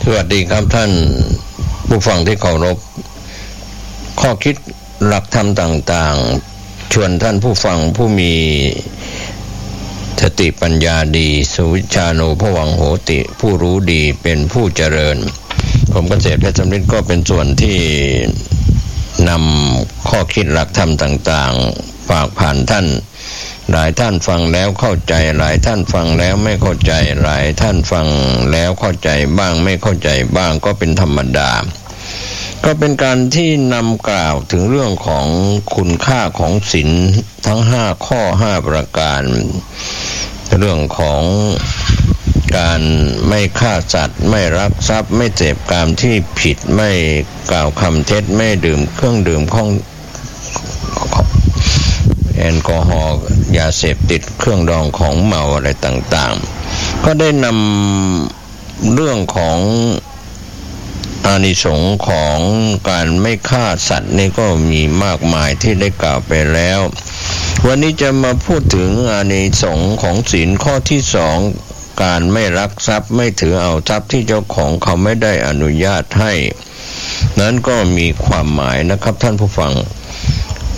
วัสดีครับท่านผู้ฟังที่เคารพข้อคิดหลักธรรมต่างๆชวนท่านผู้ฟังผู้มีสติปัญญาดีสุวิชาโนภวังโหติผู้รู้ดีเป็นผู้เจริญผมเกษตรเพชรสำริดก็เป็นส่วนที่นำข้อคิดหลักธรรมต่างๆฝากผ่านท่านหลายท่านฟังแล้วเข้าใจหลายท่านฟังแล้วไม่เข้าใจหลายท่านฟังแล้วเข้าใจบ้างไม่เข้าใจบ้างก็เป็นธรรมดาก็เป็นการที่นำกล่าวถึงเรื่องของคุณค่าของศีลทั้ง5ข้อ5ประการเรื่องของการไม่ฆ่าสัตว์ไม่ลักทรัพย์ไม่เสพกามที่ผิดไม่กล่าวคำเท็จไม่ดื่มเครื่องดื่มของแอลกอฮอล์ยาเสพติดเครื่องดองของเมาอะไรต่างๆก็ได้นำเรื่องของอานิสงส์ของการไม่ฆ่าสัตว์นี่ก็มีมากมายที่ได้กล่าวไปแล้ววันนี้จะมาพูดถึงอานิสงส์ของศีลข้อที่2การไม่ลักทรัพย์ไม่ถือเอาทรัพย์ที่เจ้าของเขาไม่ได้อนุญาตให้นั้นก็มีความหมายนะครับท่านผู้ฟัง